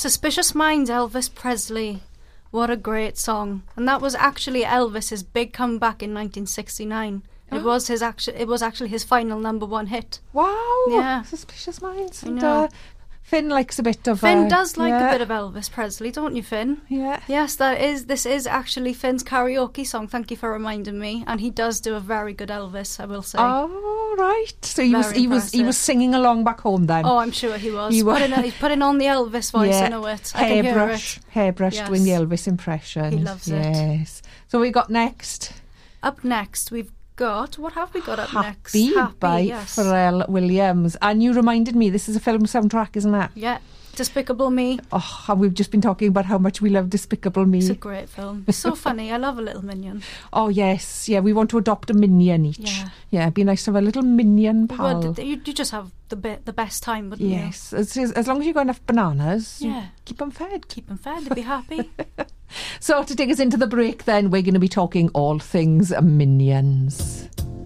Suspicious Minds, Elvis Presley. What a great song. And that was actually Elvis's big comeback in 1969. It was actually his final number one hit. Wow. Yeah. Suspicious Minds. I And know. Finn likes a bit of... Finn does like a bit of Elvis Presley, don't you, Finn? Yeah. Yes, this is actually Finn's karaoke song. Thank you for reminding me. And he does do a very good Elvis, I will say. Oh, right. So he Very was singing along back home then. Oh, I'm sure he was. He's He's putting on the Elvis voice, I know it. I can hear it. Hairbrush Yes. doing the Elvis impression. He loves it. Yes. So we got next. Up next, we've got... What have we got up next? Happy by yes. Pharrell Williams. And you reminded me, this is a film soundtrack, isn't it? Yeah. Despicable Me. Oh, and we've just been talking about how much we love Despicable Me. It's a great film. It's so funny. I love a little minion. Oh, yes. Yeah, we want to adopt a minion each. Yeah. Yeah, it'd be nice to have a little minion pal. Well, you just have the best time, wouldn't you? Yes. As long as you got enough bananas, Yeah. keep them fed. Keep them fed, they'd be happy. So to take us into the break then, we're going to be talking all things Minions.